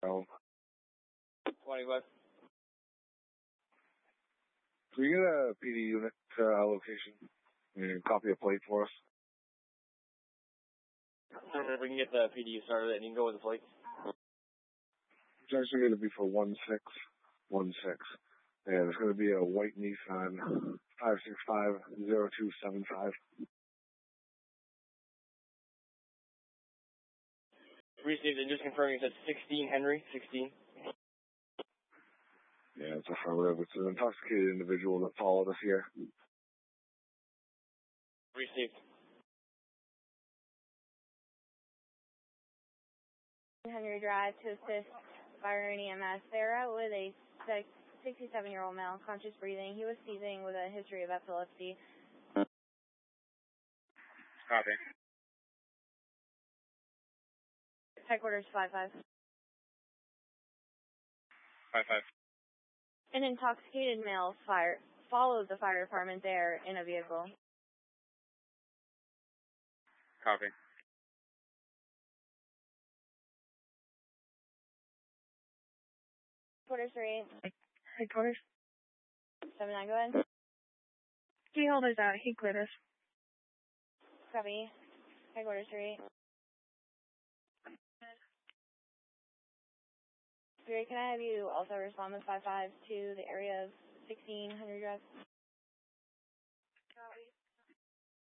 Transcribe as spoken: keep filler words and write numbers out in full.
Oh. twenty West. Can you get a P D unit to our location and copy a plate for us? We can get the P D U started and you can go with the plate. It's actually going to be for one six one six. And it's going to be a white Nissan five six five zero two seven five. Received and just confirming it said sixteen Henry, sixteen. Yeah, it's affirmative. It's an intoxicated individual that followed us here. Received. Henry Drive to assist fire and E M S. They're out with a sixty-seven-year-old male, conscious breathing. He was seizing with a history of epilepsy. Copy. Headquarters five five. five five. An intoxicated male fire followed the fire department there in a vehicle. Copy. Headquarters three. Headquarters. seven nine, go ahead. Key holders out. He cleared us. Copy. Headquarters three. Three, can I have you also respond with five five to the area of sixteen hundred Drive?